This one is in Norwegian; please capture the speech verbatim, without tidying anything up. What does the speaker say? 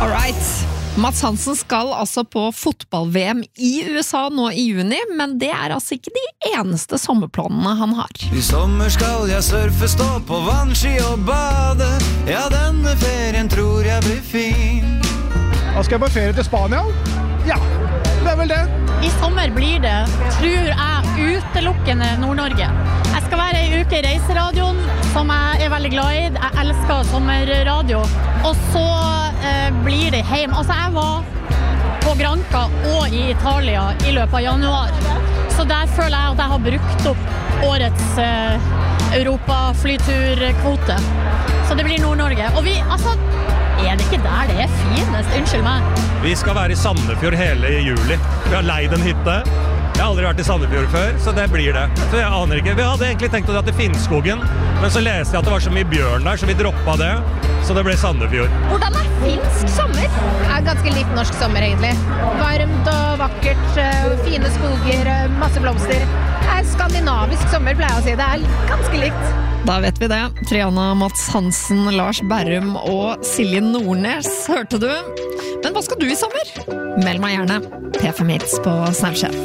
Alright, Mats Hansen skal altså på fotball-V M i U S A nå i juni, men det er altså ikke de eneste sommerplanene han har. I sommer skal jeg surfe, stå på vannski og bade. Ja, denne ferien tror jeg blir fin. Da skal jeg på ferie til Spania. Ja, det er vel det. I sommer blir det, tror jeg, utelukkende Nord-Norge. Jeg skal være en uke i reiseradioen, som jeg er veldig glad i. Jeg elsker sommerradio. Og så eh, blir det hjem. Altså, jeg var på Granca og i Italia i løpet av januar. Så der føler jeg at jeg har brukt opp årets eh, Europa-flyturkvote. Så det blir Nord-Norge. Og vi, altså, er det ikke der det er finest? Unnskyld meg. Vi skal være i Sandefjord hele juli. Vi har leid en hytte. Jeg har aldri vært i Sandefjord før, så det blir det. Så jeg aner ikke. Vi hadde egentlig tenkt å dra til Finnskogen, men så leste jeg at det var så mye bjørn der, så vi droppet det. Så det ble Sandefjord. Hvordan er finsk sommer? Det er ganske likt norsk sommer, egentlig. Varmt og vakkert, fine skoger, masse blomster. Det er skandinavisk sommer, pleier jeg å si. Det er ganske likt. Da vet vi det. Triana, Mats Hansen, Lars Berrum og Silje Nordnes, hørte du? Men hva skal du i sommer? Meld meg gjerne. P fem Hits på Snapchat.